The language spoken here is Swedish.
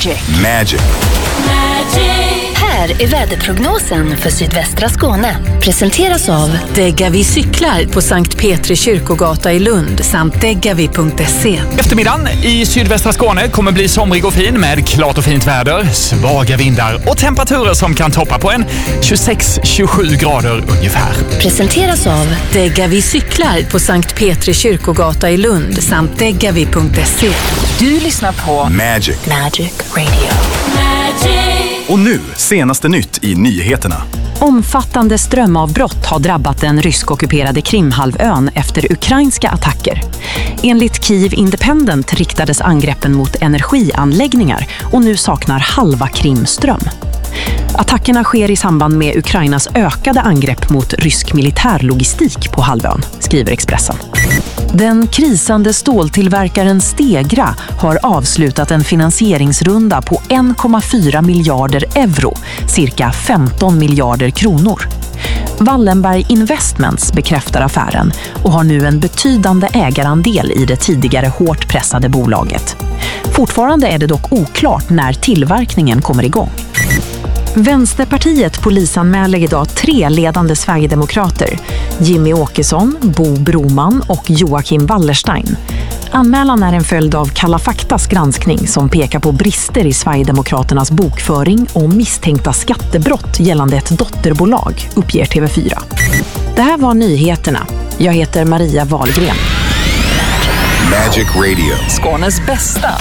Magic. Här är väderprognosen för sydvästra Skåne. Presenteras av Degavi cyklar på Sankt Petri kyrkogata i Lund samt degavi.se. Eftermiddagen i sydvästra Skåne kommer bli somrig och fin med klart och fint väder, svaga vindar och temperaturer som kan toppa på en 26-27 grader ungefär. Presenteras av Degavi cyklar på Sankt Petri kyrkogata i Lund samt degavi.se. Du lyssnar på Magic. Magic Radio. Och nu, senaste nytt i nyheterna. Omfattande strömavbrott har drabbat den ryskockuperade Krimhalvön efter ukrainska attacker. Enligt Kyiv Independent riktades angreppen mot energianläggningar och nu saknar halva Krim ström. Attackerna sker i samband med Ukrainas ökade angrepp mot rysk militärlogistik på halvön, skriver Expressen. Den krisande ståltillverkaren Stegra har avslutat en finansieringsrunda på 1,4 miljarder euro, cirka 15 miljarder kronor. Wallenberg Investments bekräftar affären och har nu en betydande ägarandel i det tidigare hårt pressade bolaget. Fortfarande är det dock oklart när tillverkningen kommer igång. Vänsterpartiet polisanmäler idag 3 ledande Sverigedemokrater, Jimmy Åkesson, Bo Broman och Joakim Wallerstein. Anmälan är en följd av Kalla faktas granskning som pekar på brister i Sverigedemokraternas bokföring och misstänkta skattebrott gällande ett dotterbolag, uppger TV4. Det här var nyheterna. Jag heter Maria Wahlgren. Magic Radio. Skånes bästa